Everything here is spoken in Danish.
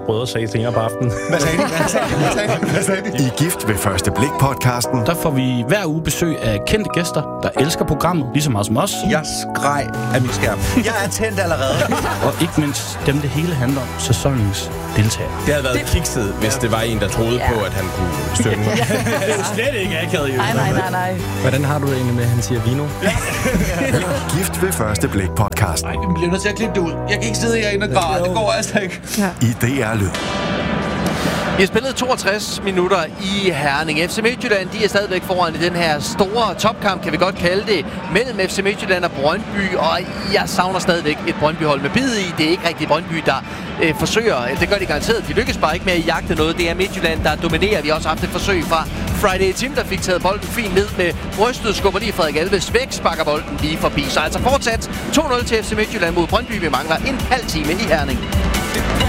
brødre sagde senere på aftenen. Hvad sagde de? I Gift ved første blik-podcasten. Der får vi hver uge besøg af kendte gæster, der elsker programmet, lige så meget som os. Jeg skreg af min skærm. Jeg er tændt allerede. Og ikke mindst dem, det hele handler om, sæsonens deltagere. Det havde været kikset, hvis det var en, der troede på, at han kunne støtte mig. Det er jo slet ikke akavet, jo. Nej. Hvordan har du det egentlig med, at han siger vino? Gift ved første blik-podcasten. Nej, vi bliver nødt til at klippe det ud. Jeg kan ikke sidde herinde og græde. Det går altså ikke. I DR Lyd. Vi har spillet 62 minutter i Herning. FC Midtjylland, de er stadigvæk foran i den her store topkamp, kan vi godt kalde det, mellem FC Midtjylland og Brøndby. Og jeg savner stadigvæk et Brøndby-hold med bid i. Det er ikke rigtig Brøndby, der forsøger. Det gør de garanteret. De lykkes bare ikke med at jagte noget. Det er Midtjylland, der dominerer. Vi har også haft et forsøg fra Friday Tim, der fik taget bolden fint ned med brystet, skubber lige Frederik Alves væk, sparker bolden lige forbi. Så altså fortsat 2-0 til FC Midtjylland mod Brøndby. Vi mangler en halv time i Herning.